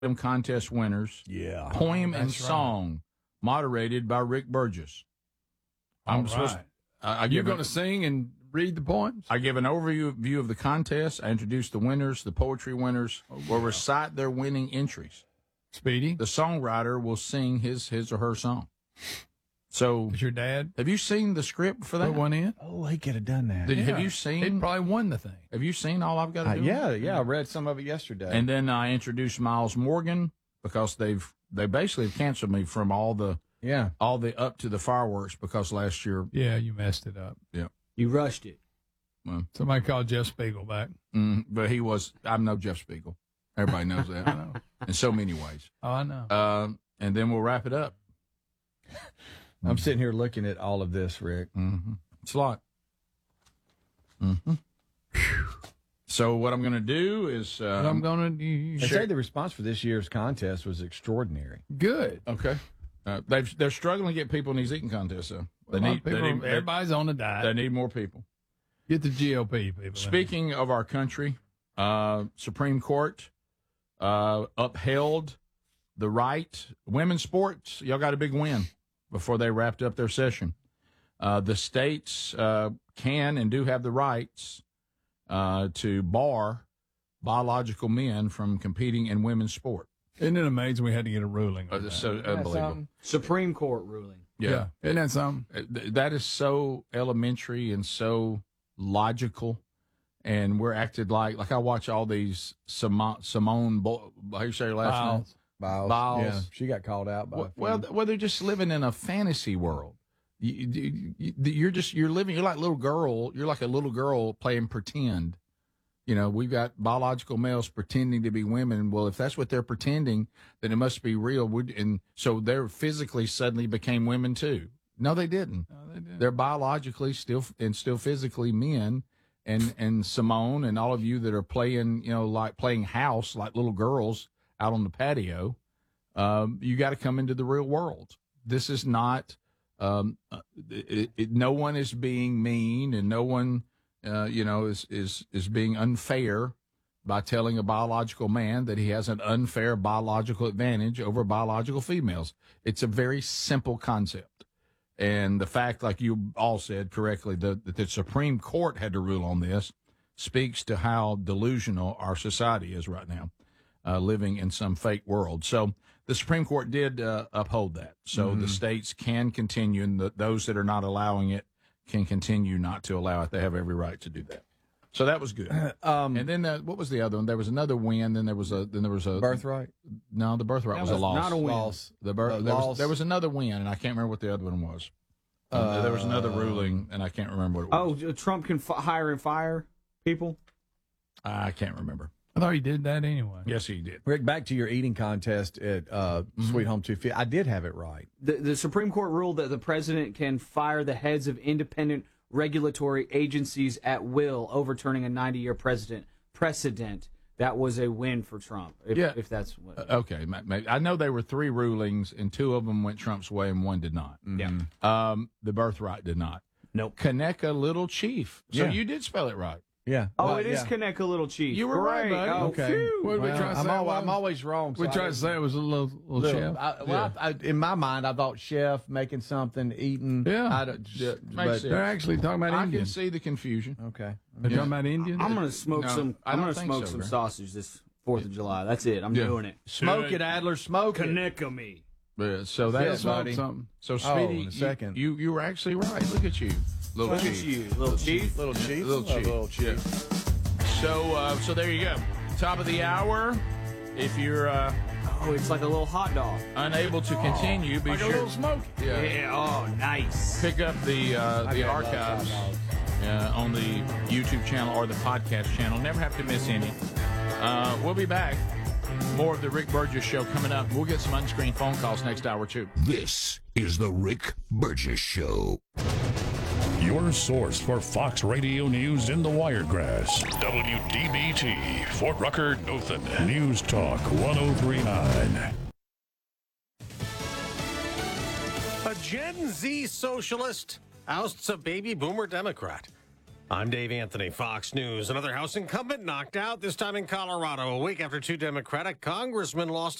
contest winners. Yeah. Poem and That's right. song, moderated by Rick Burgess. All supposed. right. You're You're going to sing and read the poems? I give an overview of the contest. I introduce the winners, the poetry winners, will recite their winning entries. Speedy? The songwriter will sing his or her song. So, Is your dad have you seen the script for that? put one in? Oh, he could have done that. Have you He seen? probably won the thing. Have you seen all I've got to do? yeah. I read some of it yesterday. And then I introduced Miles Morgan because they basically canceled me from all the up to the fireworks because last year. Yeah, you messed it up. Yeah. You rushed it. Somebody called Jeff Spiegel back. But I'm no Jeff Spiegel. Everybody knows that. I know. In so many ways. Oh, I know. And then we'll wrap it up. I'm sitting here looking at all of this, Rick. Mm-hmm. It's a lot. Mm-hmm. So what I'm going to do is... what I'm going to do. They say the response for this year's contest was extraordinary. Good. Okay. They're struggling to get people in these eating contests, though. Everybody's on a diet. They need more people. Get the GOP people. Speaking of our country, Supreme Court upheld the right. Women's sports, y'all got a big win before they wrapped up their session. The states can and do have the rights to bar biological men from competing in women's sport. Isn't it amazing we had to get a ruling on that? So unbelievable. Supreme Court ruling. Yeah. Isn't that something? That is so elementary and so logical. And we're acted like I watch all these Simone, how you say her last name? Biles. Yeah, she got called out by. Well, they're just living in a fantasy world. You're living. You're like a little girl. You're like a little girl playing pretend. You know, we've got biological males pretending to be women. Well, if that's what they're pretending, then it must be real. And so they're physically suddenly became women too. No, they didn't. They're biologically still physically men. And Simone and all of you that are playing, like playing house like little girls out on the patio, you got to come into the real world. This is not, no one is being mean and no one, is being unfair by telling a biological man that he has an unfair biological advantage over biological females. It's a very simple concept. And the fact, like you all said correctly, that the Supreme Court had to rule on this speaks to how delusional our society is right now, living in some fake world. So the Supreme Court did uphold that. So the states can continue, and those that are not allowing it can continue not to allow it. They have every right to do that. So that was good. And then what was the other one? There was another win. Then there was a birthright. No, the birthright was a loss. Not a win. Loss. There was another win, and I can't remember what the other one was. There was another ruling, and I can't remember what it was. Oh, Trump can hire and fire people? I can't remember. I thought he did that anyway. Yes, he did. Rick, back to your eating contest at Sweet Home 250. I did have it right. The Supreme Court ruled that the president can fire the heads of independent regulatory agencies at will, overturning a 90-year precedent. That was a win for Trump, if that's what... Okay. I know there were 3 rulings, and 2 of them went Trump's way, and 1 did not. Yeah. The birthright did not. Nope. Conecuh Little Chief. So you did spell it right. Yeah. Oh, it is Conecuh Little Chief. You were right, buddy. Oh, Okay. phew. What did we try to say? I'm always wrong. We tried to say it was a little chef. In my mind, I thought chef, making something, eating. Yeah. Makes sense. They're actually talking about I Indian. can see the confusion. Okay. They're talking about Indian? I'm gonna smoke some. I I'm don't gonna think smoke so, some bro. sausage this 4th of July. That's it. I'm doing it. Smoke it, Adler. Smoke it. Conecuh me. Yeah, so that's buddy. Something. So Speedy, in a second. you were actually right. Look at you, little Look at chief. you, little chief. Little chief. Little chief. Yeah. So there you go. Top of the hour. If you're Oh, it's like a little hot dog. unable to continue, be Like a sure little smoky. Yeah. Oh, nice. pick up the archives on the YouTube channel or the podcast channel. Never have to miss any. We'll be back. More of the Rick Burgess Show coming up. We'll get some unscreened phone calls next hour, too. This is the Rick Burgess Show. Your source for Fox Radio News in the Wiregrass. WDBT, Fort Rucker, Dothan. News Talk 1039. A Gen Z socialist ousts a baby boomer Democrat. I'm Dave Anthony, Fox News. Another House incumbent knocked out, this time in Colorado, a week after two Democratic congressmen lost